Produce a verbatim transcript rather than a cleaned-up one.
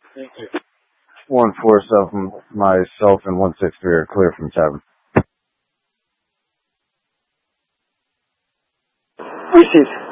Thank you. One four seven, myself and one six three are clear from tavern. Received.